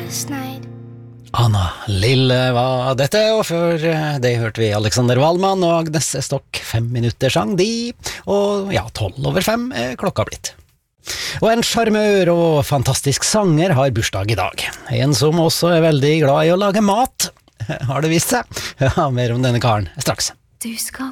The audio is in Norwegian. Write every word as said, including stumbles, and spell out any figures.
last night. Anna Lille var dette, og før det hørte vi Alexander Wallmann og Agnes Stokk, fem minutter sang de, og ja, tolv over fem er klokka blitt. Og en charmør og fantastisk sanger har bursdag i dag. En som også er veldig glad i å lage mat, har det vist seg. Ja, mer om denne karen straks. Du skal